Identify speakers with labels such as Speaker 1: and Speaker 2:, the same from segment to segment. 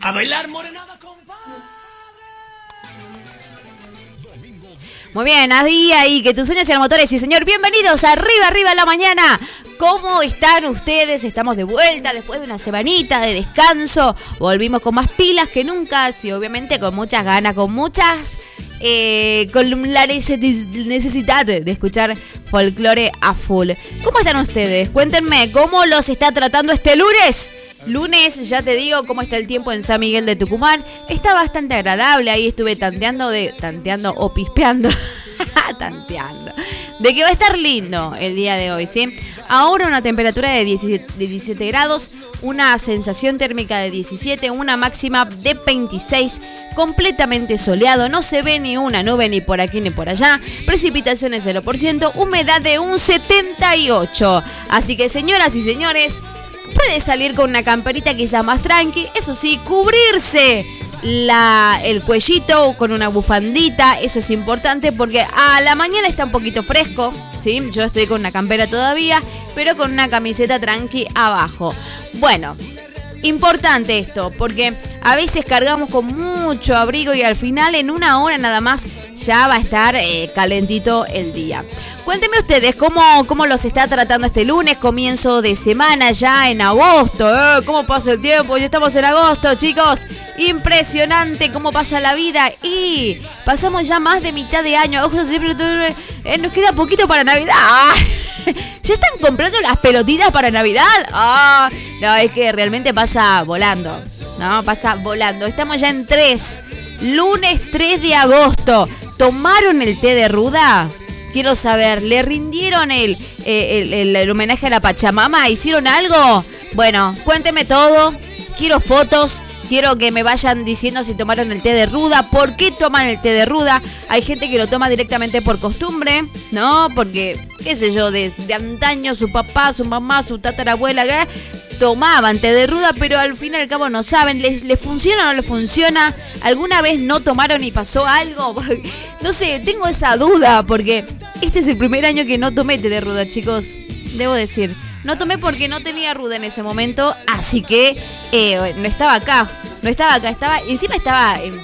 Speaker 1: A bailar morenada, compadre.
Speaker 2: Muy bien, Adi, ahí, que tus sueños sean motores. Sí, señor, bienvenidos a Arriba, Arriba la Mañana. ¿Cómo están ustedes? Estamos de vuelta después de una semanita de descanso. Volvimos con más pilas que nunca, y obviamente con muchas ganas, con la necesidad de escuchar folclore a full. ¿Cómo están ustedes? Cuéntenme, ¿cómo los está tratando este lunes? Lunes, ya te digo cómo está el tiempo en San Miguel de Tucumán. Está bastante agradable, ahí estuve tanteando o pispeando. Tanteando. De que va a estar lindo el día de hoy, ¿sí? Ahora una temperatura de 17 grados, una sensación térmica de 17, una máxima de 26, completamente soleado, no se ve ni una nube ni por aquí ni por allá, precipitaciones 0%, humedad de un 78. Así que, señoras y señores, puede salir con una camperita quizás más tranqui, eso sí, cubrirse el cuellito con una bufandita, eso es importante porque a la mañana está un poquito fresco, ¿sí? Yo estoy con una campera todavía, pero con una camiseta tranqui abajo. Bueno, importante esto, porque a veces cargamos con mucho abrigo y al final en una hora nada más ya va a estar calentito el día. Cuéntenme ustedes cómo los está tratando este lunes, comienzo de semana ya en agosto. ¿Cómo pasa el tiempo? Ya estamos en agosto, chicos. Impresionante cómo pasa la vida y pasamos ya más de mitad de año. Agosto, siempre nos queda poquito para Navidad. ¿Ya están comprando las pelotitas para Navidad? No, es que realmente pasa volando. No, pasa volando. Estamos ya en lunes 3 de agosto. ¿Tomaron el té de ruda? Quiero saber, ¿le rindieron el homenaje a la Pachamama? ¿Hicieron algo? Bueno, cuénteme todo. Quiero fotos. Quiero que me vayan diciendo si tomaron el té de ruda. ¿Por qué toman el té de ruda? Hay gente que lo toma directamente por costumbre, ¿no? Porque, qué sé yo, de antaño su papá, su mamá, su tatarabuela, ¿qué? Tomaban té de ruda, pero al fin y al cabo no saben, ¿les funciona o no les funciona? ¿Alguna vez no tomaron y pasó algo? No sé, tengo esa duda, porque este es el primer año que no tomé té de ruda, chicos. Debo decir, no tomé porque no tenía ruda en ese momento, así que no estaba acá, encima estaba en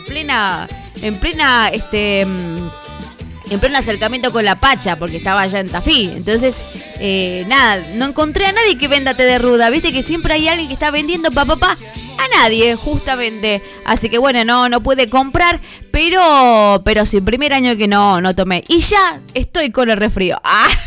Speaker 2: pleno acercamiento con la Pacha, porque estaba allá en Tafí. Entonces, nada, no encontré a nadie que venda té de ruda. Viste que siempre hay alguien que está vendiendo a nadie, justamente. Así que bueno, no pude comprar, pero sí, primer año que no tomé. Y ya estoy con el resfrío.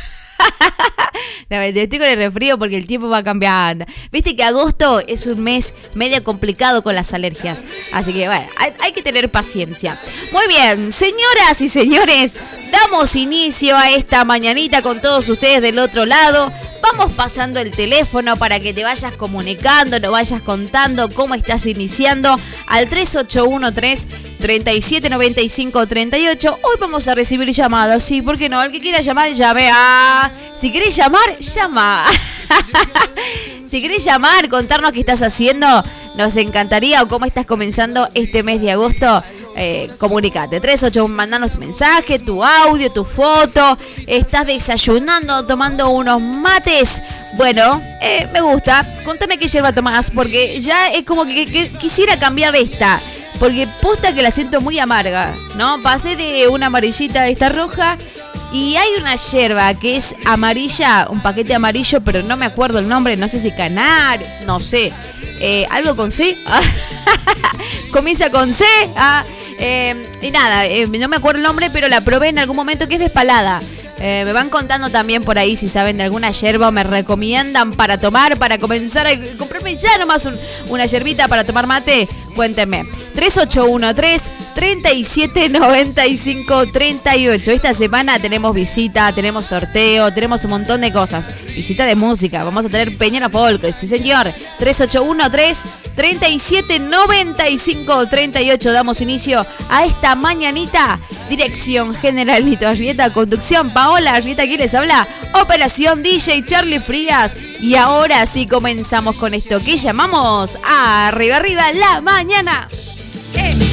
Speaker 2: No, estoy con el resfrío porque el tiempo va cambiando. Viste que agosto es un mes medio complicado con las alergias. Así que bueno, hay que tener paciencia. Muy bien, señoras y señores, damos inicio a esta mañanita con todos ustedes del otro lado. Vamos pasando el teléfono para que te vayas comunicando, nos vayas contando cómo estás iniciando al 3813-379538. Hoy vamos a recibir llamadas, sí, ¿por qué no? El que quiera llamar, llame. Si querés llamar, llama. Si querés llamar, contarnos qué estás haciendo, nos encantaría, o cómo estás comenzando este mes de agosto. Comunicate, 381, mandanos tu mensaje, tu audio, tu foto. Estás desayunando, tomando unos mates. Bueno, me gusta. Contame qué yerba tomás, porque ya es como que quisiera cambiar esta, porque posta que la siento muy amarga, ¿no? Pasé de una amarillita a esta roja. Y hay una yerba que es amarilla, un paquete amarillo, pero no me acuerdo el nombre, no sé si Canar, no sé. ¿Algo con C? Comienza con C. Y nada, no me acuerdo el nombre, pero la probé en algún momento, que es despalada. Me van contando también por ahí si saben de alguna yerba o me recomiendan para tomar, para comenzar a comprarme ya nomás una yerbita para tomar mate. Cuéntenme. 3813-379538. Esta semana tenemos visita, tenemos sorteo, tenemos un montón de cosas. Visita de música, vamos a tener Peña Folk, sí señor. 3813-379538. Damos inicio a esta mañanita. Dirección General Lito Arrieta, conducción Paola Arrieta, ¿quién les habla? Operación DJ Charlie Frías. Y ahora sí comenzamos con esto que llamamos Arriba Arriba la Mañana.